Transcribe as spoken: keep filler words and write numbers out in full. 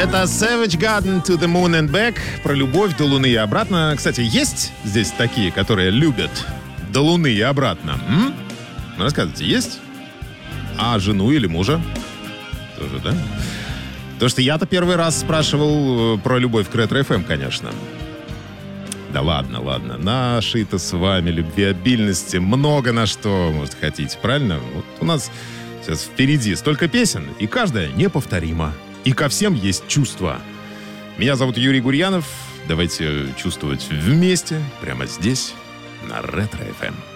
Это Savage Garden to the Moon and Back. Про любовь до Луны и обратно. Кстати, есть здесь такие, которые любят до Луны и обратно? М? Рассказывайте, есть? А жену или мужа? Тоже, да? Потому что я-то первый раз спрашивал про любовь к Ретро эф эм, конечно. Да ладно, ладно. Нашей-то с вами любвеобильности много на что, может, хотите, правильно? Вот у нас сейчас впереди столько песен, и каждая неповторима. И ко всем есть чувства. Меня зовут Юрий Гурьянов. Давайте чувствовать вместе, прямо здесь, на Ретро эф эм.